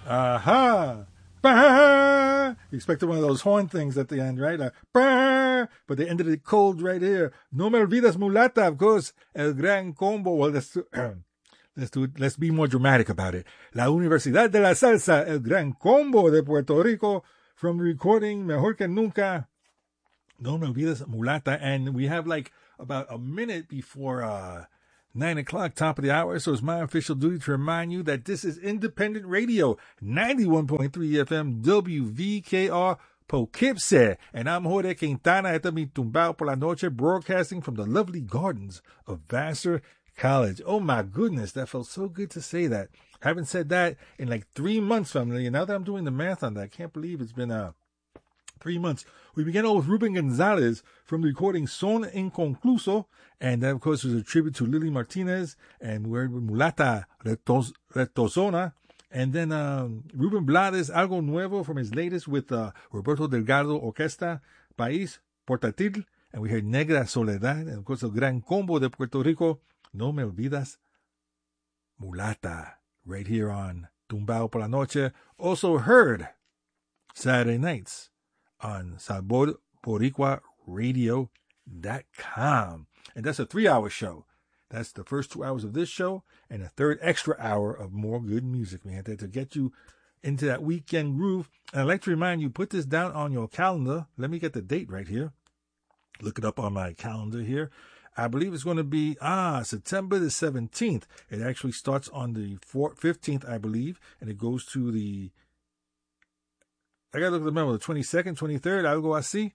Aha! Bah! You expected one of those horn things at the end, right? Bah! But they ended it cold right here. No me olvidas mulata, of course. El gran combo. Well, let's be more dramatic about it. La Universidad de la Salsa, el gran combo de Puerto Rico, from the recording Mejor que Nunca. No me olvidas mulata. And we have like about a minute before 9 o'clock, top of the hour. So it's my official duty to remind you that this is independent radio, 91.3 FM, WVKR, Poughkeepsie. And I'm Jorge Quintana, esta mi Tumbao por la Noche, broadcasting from the lovely gardens of Vassar College. Oh my goodness, that felt so good to say that. Haven't said that in like 3 months, family. And now that I'm doing the math on that, I can't believe it's been 3 months. We began with Ruben Gonzalez from the recording Son Inconcluso, and that, of course, was a tribute to Lily Martinez, and we're with Mulata Retozona, and then Ruben Blades, Algo Nuevo from his latest with Roberto Delgado Orquesta, País Portátil, and we heard Negra Soledad, and of course, El Gran Combo de Puerto Rico, No Me Olvidas Mulata, right here on Tumbao por la Noche. Also heard Saturday nights on SaborBoricuaRadio.com. And that's a 3-hour show. That's the first 2 hours of this show and a third extra hour of more good music, man, to get you into that weekend groove. And I'd like to remind you, put this down on your calendar. Let me get the date right here. Look it up on my calendar here. I believe it's going to be September the 17th. It actually starts on the 15th, I believe, and it goes to the I got to look at the memo, the 22nd, 23rd, algo así.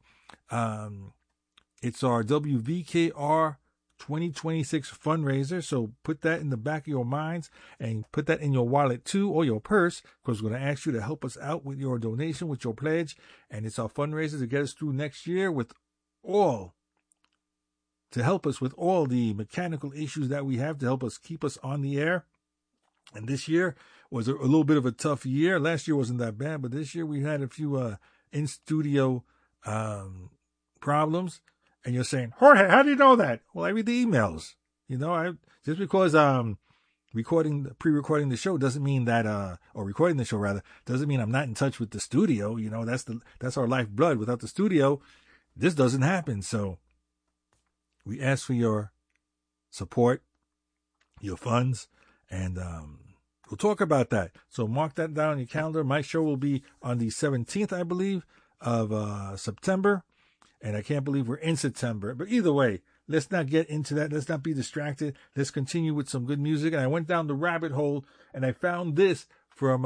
It's our WVKR 2026 fundraiser. So put that in the back of your minds and put that in your wallet too, or your purse, because we're going to ask you to help us out with your donation, with your pledge. And it's our fundraiser to get us through next year to help us with all the mechanical issues that we have to help us keep us on the air. And this year was a little bit of a tough year. Last year wasn't that bad, but this year we had a few in-studio problems. And you're saying, Jorge, how do you know that? Well, I read the emails. Just because pre-recording the show doesn't mean that, or recording the show rather, doesn't mean I'm not in touch with the studio. That's our lifeblood. Without the studio, this doesn't happen. So we ask for your support, your funds, and we'll talk about that. So mark that down on your calendar. My show will be on the 17th, I believe, of September. And I can't believe we're in September. But either way, let's not get into that. Let's not be distracted. Let's continue with some good music. And I went down the rabbit hole and I found this from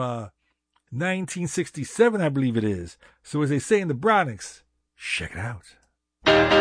1967, I believe it is. So as they say in the Bronx, check it out.